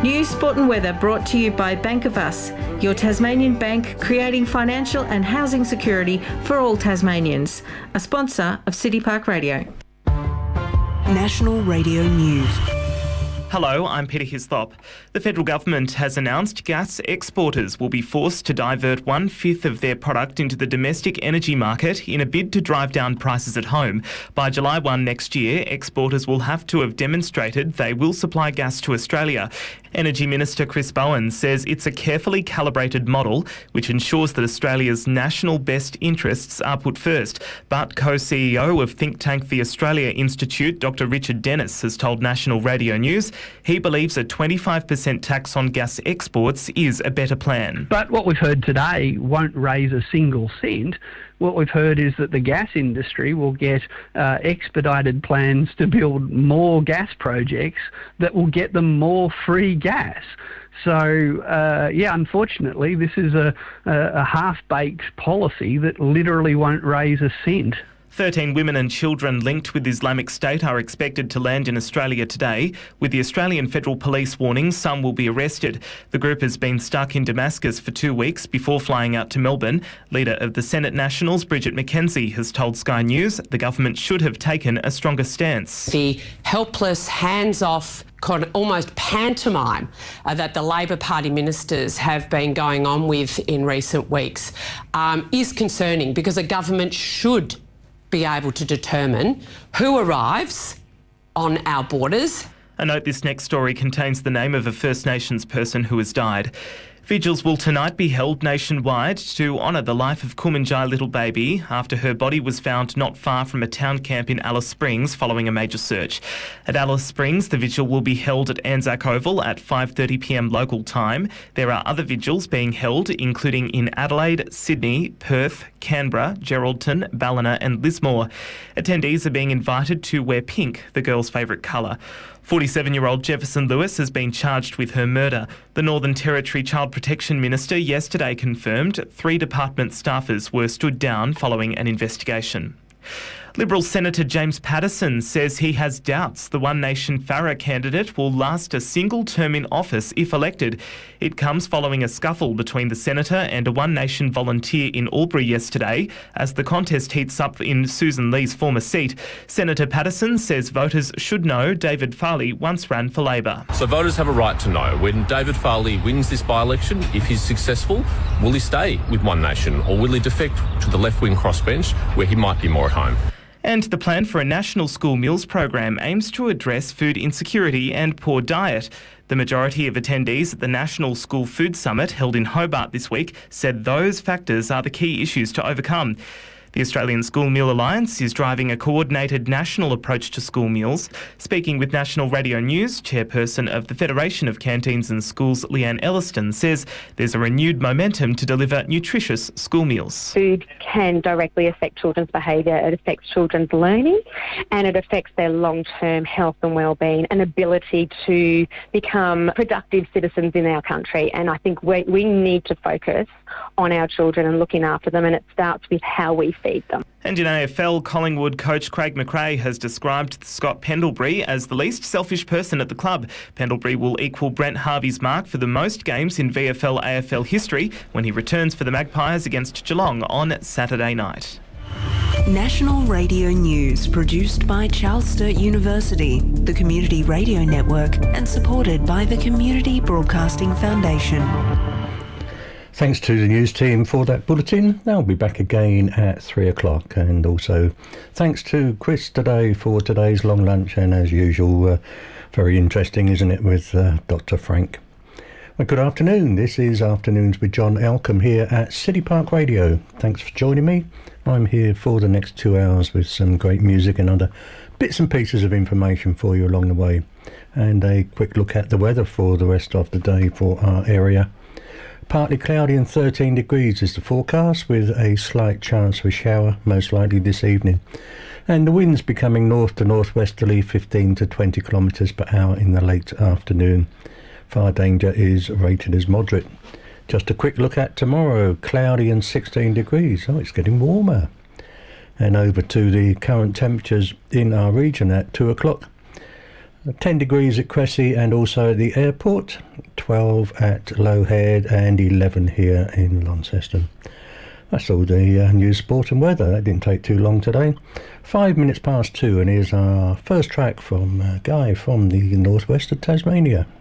News, sport and weather brought to you by Bank of Us, your Tasmanian bank creating financial and housing security for all Tasmanians. A sponsor of City Park Radio. National Radio News. Hello, I'm Peter Hislop. The federal government has announced gas exporters will be forced to divert 1/5 of their product into the domestic energy market in a bid to drive down prices at home. By July 1 next year, exporters will have to have demonstrated they will supply gas to Australia. Energy Minister Chris Bowen says it's a carefully calibrated model which ensures that Australia's national best interests are put first. But co-CEO of think tank the Australia Institute, Dr Richard Dennis, has told National Radio News he believes a 25% tax on gas exports is a better plan. But what we've heard today won't raise a single cent. What we've heard is that the gas industry will get expedited plans to build more gas projects that will get them more free gas. So, unfortunately, this is a half-baked policy that literally won't raise a cent. 13 women and children linked with Islamic State are expected to land in Australia today, with the Australian Federal Police warning some will be arrested. The group has been stuck in Damascus for 2 weeks before flying out to Melbourne. Leader of the Senate Nationals, Bridget McKenzie, has told Sky News the government should have taken a stronger stance. The helpless, hands-off, almost pantomime that the Labor Party ministers have been going on with in recent weeks is concerning, because a government should be able to determine who arrives on our borders. A note, this next story contains the name of a First Nations person who has died. Vigils will tonight be held nationwide to honour the life of Kumanjai Little Baby after her body was found not far from a town camp in Alice Springs following a major search. At Alice Springs, the vigil will be held at Anzac Oval at 5:30pm local time. There are other vigils being held, including in Adelaide, Sydney, Perth, Canberra, Geraldton, Ballina and Lismore. Attendees are being invited to wear pink, the girl's favourite colour. 47-year-old Jefferson Lewis has been charged with her murder. The Northern Territory Child Protection Minister yesterday confirmed 3 department staffers were stood down following an investigation. Liberal Senator James Paterson says he has doubts the One Nation Farrer candidate will last a single term in office if elected. It comes following a scuffle between the senator and a One Nation volunteer in Albury yesterday as the contest heats up in Susan Lee's former seat. Senator Paterson says voters should know David Farley once ran for Labor. So voters have a right to know when David Farley wins this by-election, if he's successful, will he stay with One Nation or will he defect to the left-wing crossbench where he might be more at home? And the plan for a national school meals program aims to address food insecurity and poor diet. The majority of attendees at the National School Food Summit held in Hobart this week said those factors are the key issues to overcome. The Australian School Meal Alliance is driving a coordinated national approach to school meals. Speaking with National Radio News, chairperson of the Federation of Canteens and Schools, Leanne Elliston, says there's a renewed momentum to deliver nutritious school meals. Food can directly affect children's behaviour, it affects children's learning, and it affects their long-term health and well-being and ability to become productive citizens in our country. And I think we need to focus on our children and looking after them, and it starts with how we feed them. And in AFL, Collingwood coach Craig McRae has described Scott Pendlebury as the least selfish person at the club. Pendlebury will equal Brent Harvey's mark for the most games in VFL-AFL history when he returns for the Magpies against Geelong on Saturday night. National Radio News, produced by Charles Sturt University, the Community Radio Network, and supported by the Community Broadcasting Foundation. Thanks to the news team for that bulletin. They'll be back again at 3 o'clock. And also thanks to Chris today for today's long lunch. And as usual, very interesting, isn't it, with Dr. Frank. Well, good afternoon. This is Afternoons with John Elcombe here at City Park Radio. Thanks for joining me. I'm here for the next 2 hours with some great music and other bits and pieces of information for you along the way. And a quick look at the weather for the rest of the day for our area. Partly cloudy and 13 degrees is the forecast, with a slight chance of a shower, most likely this evening. And the winds becoming north to northwesterly, 15 to 20 kilometres per hour in the late afternoon. Fire danger is rated as moderate. Just a quick look at tomorrow, cloudy and 16 degrees. Oh, it's getting warmer. And over to the current temperatures in our region at 2 o'clock. 10 degrees at Cressy and also at the airport, 12 at Low Head and 11 here in Launceston. That's all the news, sport and weather. That didn't take too long today. 5 minutes past 2, and here's our first track from Guy from the northwest of Tasmania.